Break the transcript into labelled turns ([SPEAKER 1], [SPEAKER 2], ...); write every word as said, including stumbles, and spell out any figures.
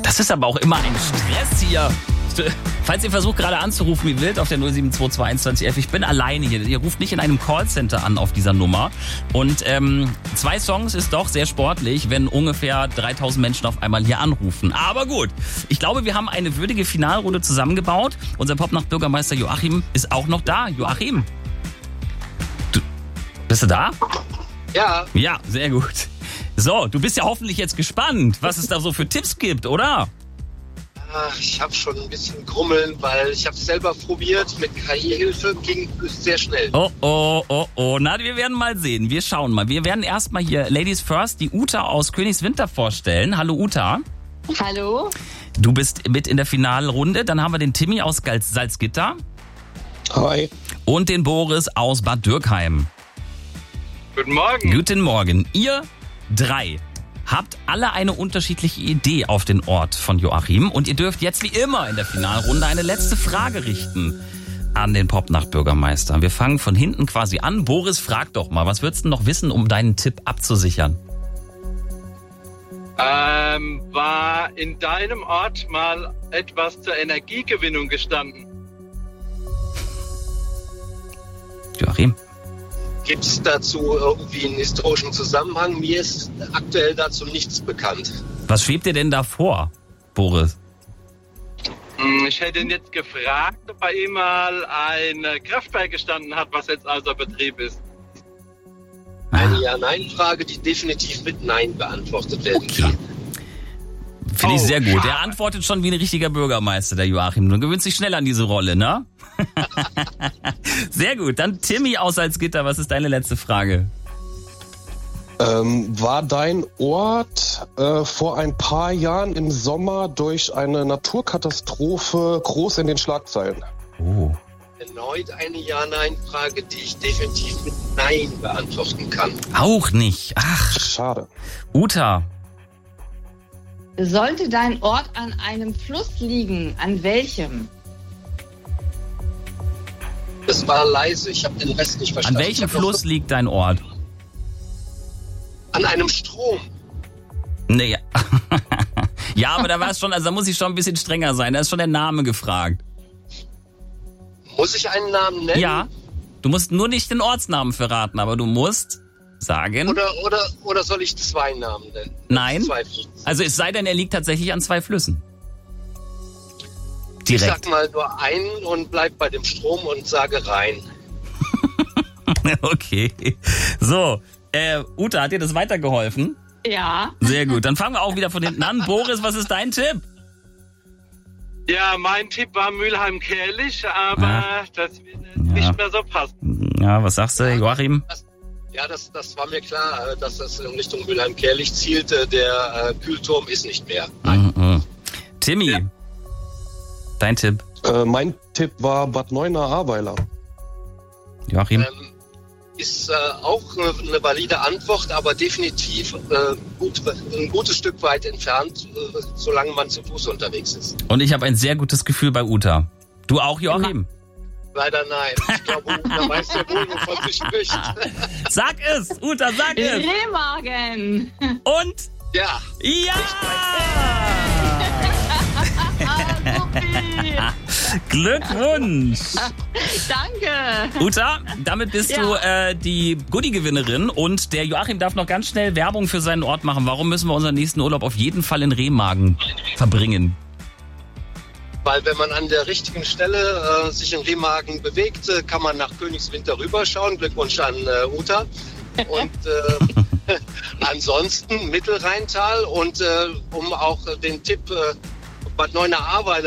[SPEAKER 1] Das ist aber auch immer ein Stress hier. Falls ihr versucht gerade anzurufen wie wild auf der null sieben zwei zwei eins zwei elf, ich bin alleine hier. Ihr ruft nicht in einem Callcenter an auf dieser Nummer. Und ähm, zwei Songs ist doch sehr sportlich, wenn ungefähr dreitausend Menschen auf einmal hier anrufen. Aber gut, ich glaube, wir haben eine würdige Finalrunde zusammengebaut. Unser Popnacht-Bürgermeister Joachim ist auch noch da. Joachim, du, bist du da?
[SPEAKER 2] Ja.
[SPEAKER 1] Ja, sehr gut. So, du bist ja hoffentlich jetzt gespannt, was es da so für Tipps gibt, oder?
[SPEAKER 2] Ich habe schon ein bisschen Grummeln, weil ich habe es selber probiert. Mit K I-Hilfe ging es sehr schnell.
[SPEAKER 1] Oh, oh, oh, oh. Na, wir werden mal sehen. Wir schauen mal. Wir werden erstmal hier Ladies First die Uta aus Königswinter vorstellen. Hallo Uta.
[SPEAKER 3] Hallo.
[SPEAKER 1] Du bist mit in der Finalrunde. Dann haben wir den Timmy aus Salzgitter.
[SPEAKER 4] Hi.
[SPEAKER 1] Und den Boris aus Bad Dürkheim.
[SPEAKER 2] Guten Morgen.
[SPEAKER 1] Guten Morgen. Ihr drei habt alle eine unterschiedliche Idee auf den Ort von Joachim und ihr dürft jetzt wie immer in der Finalrunde eine letzte Frage richten an den Popnacht-Bürgermeister. Wir fangen von hinten quasi an. Boris, frag doch mal, was würdest du noch wissen, um deinen Tipp abzusichern?
[SPEAKER 5] Ähm, war in deinem Ort mal etwas zur Energiegewinnung gestanden?
[SPEAKER 1] Joachim?
[SPEAKER 2] Gibt es dazu irgendwie einen historischen Zusammenhang? Mir ist aktuell dazu nichts bekannt.
[SPEAKER 1] Was schwebt dir denn da vor, Boris?
[SPEAKER 5] Ich hätte ihn jetzt gefragt, ob bei ihm mal ein Kraftwerk gestanden hat, was jetzt außer Betrieb ist.
[SPEAKER 2] Eine Ja-Nein-Frage, die definitiv mit Nein beantwortet werden
[SPEAKER 1] Okay.
[SPEAKER 2] kann.
[SPEAKER 1] Finde ich
[SPEAKER 5] Oh,
[SPEAKER 1] sehr gut.
[SPEAKER 5] schade.
[SPEAKER 1] Er antwortet schon wie ein richtiger Bürgermeister, der Joachim. Du gewöhnst dich schnell an diese Rolle, ne? Sehr gut. Dann Timmy aus Salzgitter. Was ist deine letzte Frage?
[SPEAKER 4] Ähm, war dein Ort äh, vor ein paar Jahren im Sommer durch eine Naturkatastrophe groß in den Schlagzeilen?
[SPEAKER 1] Oh.
[SPEAKER 2] Erneut eine Ja-Nein-Frage, die ich definitiv mit Nein beantworten kann.
[SPEAKER 1] Auch nicht. Ach,
[SPEAKER 4] Schade.
[SPEAKER 1] Uta.
[SPEAKER 3] Sollte dein Ort an einem Fluss liegen, an welchem?
[SPEAKER 2] Das war leise, ich habe den Rest nicht
[SPEAKER 1] An
[SPEAKER 2] verstanden. Ich
[SPEAKER 1] welchem
[SPEAKER 2] hab noch
[SPEAKER 1] Fluss
[SPEAKER 2] so-
[SPEAKER 1] liegt dein Ort?
[SPEAKER 2] An einem Strom.
[SPEAKER 1] Nee. Ja, aber da war es schon, also da muss ich schon ein bisschen strenger sein. Da ist schon der Name gefragt.
[SPEAKER 2] Muss ich einen Namen nennen?
[SPEAKER 1] Ja. Du musst nur nicht den Ortsnamen verraten, aber du musst sagen.
[SPEAKER 2] Oder, oder, oder soll ich zwei Namen nennen?
[SPEAKER 1] Nein.
[SPEAKER 2] Zwei Flüsse.
[SPEAKER 1] Also es sei denn, er liegt tatsächlich an zwei Flüssen.
[SPEAKER 2] Ich
[SPEAKER 1] Direkt.
[SPEAKER 2] sag mal nur einen und bleib bei dem Strom und sage Rhein.
[SPEAKER 1] Okay. So, äh, Uta, hat dir das weitergeholfen?
[SPEAKER 3] Ja.
[SPEAKER 1] Sehr gut. Dann fangen wir auch wieder von hinten an. Boris, was ist dein Tipp?
[SPEAKER 5] Ja, mein Tipp war Mülheim-Kärlich, aber
[SPEAKER 1] Ja.
[SPEAKER 5] das wird
[SPEAKER 1] Ja.
[SPEAKER 5] nicht mehr so passen.
[SPEAKER 1] Ja, was sagst du, Joachim?
[SPEAKER 2] Das, ja, das, das war mir klar, äh, dass das in Richtung Mülheim-Kärlich zielte. Der äh, Kühlturm ist nicht mehr.
[SPEAKER 1] Mhm. Timmy,
[SPEAKER 2] Ja.
[SPEAKER 1] dein Tipp.
[SPEAKER 4] Äh, mein Tipp war Bad Neuenahr-Ahrweiler.
[SPEAKER 1] Joachim?
[SPEAKER 2] Ähm, ist äh, auch äh, eine valide Antwort, aber definitiv äh, gut, ein gutes Stück weit entfernt, äh, solange man zu Fuß unterwegs ist.
[SPEAKER 1] Und ich habe ein sehr gutes Gefühl bei Uta. Du auch, Joachim?
[SPEAKER 2] Leider nein. Ich glaube, Uta weiß ja wohl, wovon sie spricht.
[SPEAKER 1] Sag es, Uta, sag es.
[SPEAKER 3] Remagen.
[SPEAKER 1] Und
[SPEAKER 2] Ja,
[SPEAKER 1] ja!
[SPEAKER 3] Ah, Sophie.
[SPEAKER 1] Glückwunsch!
[SPEAKER 3] Danke.
[SPEAKER 1] Uta, damit bist
[SPEAKER 3] Ja.
[SPEAKER 1] du äh, die Goodie-Gewinnerin und der Joachim darf noch ganz schnell Werbung für seinen Ort machen. Warum müssen wir unseren nächsten Urlaub auf jeden Fall in Remagen verbringen?
[SPEAKER 2] weil wenn man an der richtigen Stelle äh, sich in Remagen bewegt, äh, kann man nach Königswinter rüberschauen. Glückwunsch an äh, Uta. Und äh, ansonsten Mittelrheintal und äh, um auch den Tipp äh, Bad Neuenahr-Ahrweiler